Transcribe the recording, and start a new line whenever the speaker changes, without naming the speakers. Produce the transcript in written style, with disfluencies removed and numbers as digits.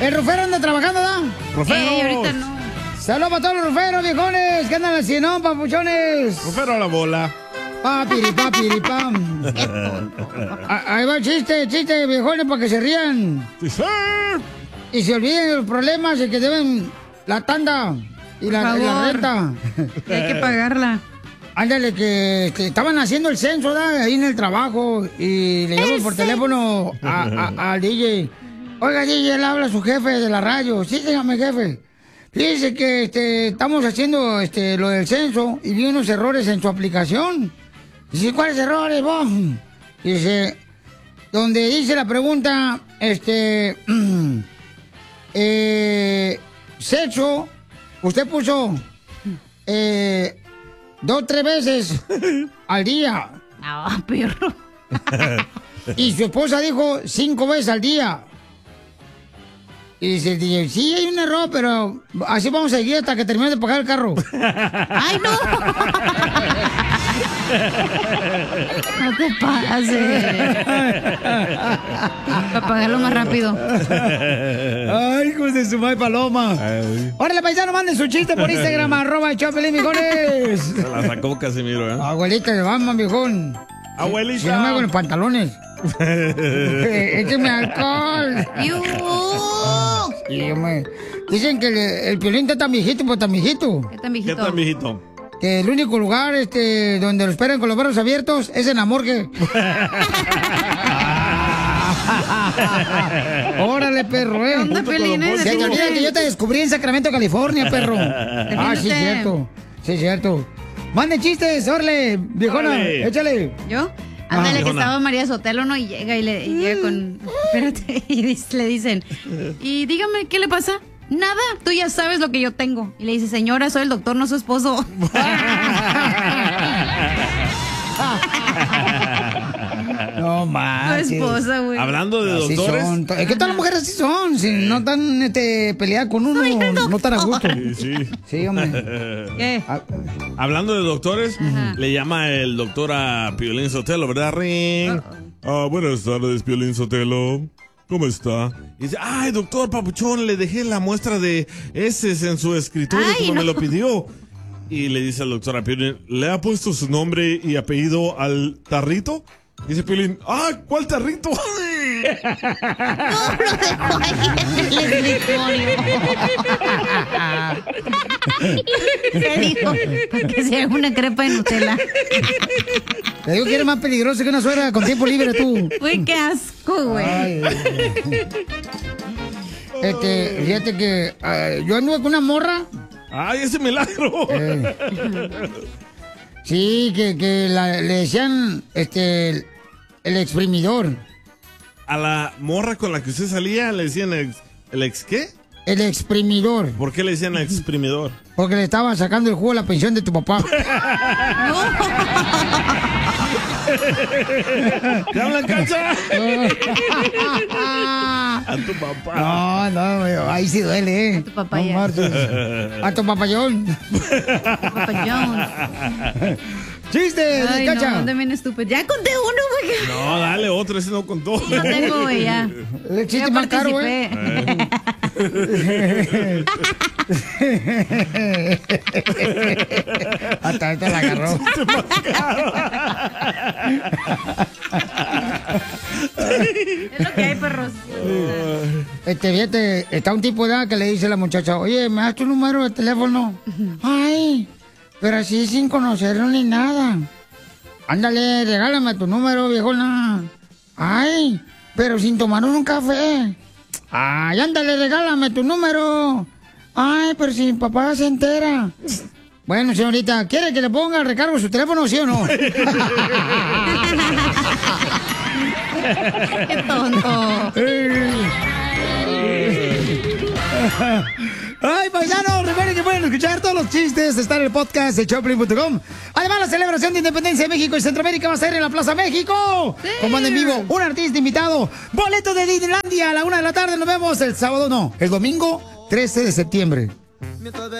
El rufero anda trabajando, ¿da?
¡Rufero!
Ahorita no.
Saludos para todos los ruferos, viejones, que andan al cienón, papuchones.
Rufero a la bola.
Papiripam. Ahí va el chiste, viejones, para que se rían.
Sí, sí.
Y se olviden los problemas de que deben la tanda y la renta.
Hay que pagarla.
Ándale, que estaban haciendo el censo, ¿da? Ahí en el trabajo, y le llaman por teléfono al DJ. Oiga, DJ, le habla a su jefe de la radio. Sí, dígame, jefe. Fíjese que estamos haciendo lo del censo y vi unos errores en su aplicación. Dice, ¿cuáles errores, vos? Dice, donde dice la pregunta, sexo, usted puso 2, 3 veces al día.
No, perro.
Y su esposa dijo 5 veces al día. Y dice el DJ, sí, hay un error, pero así vamos a seguir hasta que termine de pagar el carro.
¡Ay, no! No te pases. Para pagarlo más rápido.
Ay, hijos de su madre paloma. Órale, paisano, manden su chiste por Instagram, @Chapelín, viejones.
Se la sacó Casimiro, ¿eh?
Abuelita de Batman, viejón.
Abuelita.
Si no me hago los pantalones. Écheme alcohol. Dicen que el Piolín está tan viejito, pues tan viejito.
¿Qué tan viejito?
¿Qué tan viejito?
Que el único lugar donde lo esperan con los brazos abiertos es en la morgue. Órale, perro,
¿Qué onda, Piolín?
Se te olvida que yo te descubrí en Sacramento, California, perro. Sí, cierto. Sí, cierto. Manden chistes, órale, viejona,
órale.
Échale.
¿Yo? Ándale, que
viejona.
estaba María Sotelo, ¿no? Y llega y llega con... Espérate, y le dicen, y dígame, ¿qué le pasa? Nada, tú ya sabes lo que yo tengo. Y le dice, señora, soy el doctor, no su esposo.
No
Tu
manches.
esposa, güey.
Hablando de
Así
doctores.
son. Es que todas las mujeres así son. Si no están peleadas con uno, no están a gusto.
Sí, sí.
Sí, hombre.
¿Qué?
Hablando de doctores,
Ajá.
le llama el doctor a Piolín Sotelo, ¿verdad, Ring? Buenas tardes, Piolín Sotelo. ¿Cómo está? Y dice, ay, doctor Papuchón, le dejé la muestra de heces en su escritorio
Ay,
como me
no.
lo pidió. Y le dice al doctor a Piolín, ¿le ha puesto su nombre y apellido al tarrito? Dice Piolín, ¿cuál tarrito?
No, lo dejó ahí en el escritorio. ¿Qué dijo? Para que se haga una crepa de Nutella.
Te digo que eres más peligroso que una suegra con tiempo libre tú.
Uy, qué asco, güey.
Ay, fíjate que yo anduve con una morra.
¡Ay, ese milagro!
Sí, que le decían el exprimidor.
A la morra con la que usted salía le decían ¿el ex qué?
El exprimidor.
¿Por qué le decían exprimidor?
Porque le estaban sacando el jugo a la pensión de tu papá.
¿Te hablan, Cacha? A tu papá.
No, ahí sí duele,
A tu papá
no
ya.
marches. A tu papayón.
Papayón.
¡Chiste,
Ay,
Cacha!
no, anda bien estúpido. Ya conté uno, güey.
No, dale otro, ese no contó.
No tengo, güey, ya.
El chiste
Ya
más caro, güey.
participé.
Hasta ahorita la agarró.
Es lo que hay, perros.
Fíjate, está un tipo de edad que le dice a la muchacha, oye, ¿me das tu número de teléfono? Ay, pero así sin conocerlo ni nada. Ándale, regálame tu número, viejona. Ay, pero sin tomarnos un café. Ay, ándale, regálame tu número. Ay, pero si mi papá se entera. Bueno, señorita, ¿quiere que le ponga el recargo su teléfono, sí o no?
Qué tonto.
Ay, paisanos, recuerden que pueden escuchar todos los chistes, está en el podcast de Choplin.com. Además, la celebración de Independencia de México y Centroamérica va a ser en la Plaza México. Sí. Con banda en vivo, un artista invitado, boletos de Disneylandia a la 1 de la tarde. Nos vemos el sábado, no, el domingo 13 de septiembre.